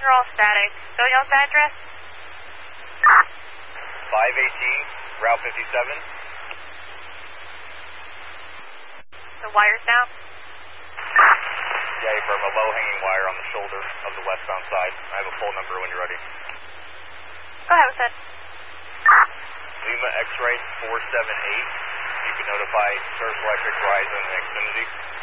are all static. So y'all's address? 518, Route 57. The wire's down? Yeah, from a low-hanging wire on the shoulder of the westbound side. I have a full number when you're ready. Go ahead with it. Lima X-Ray 478. You can notify Service Electric, Verizon, and Xfinity.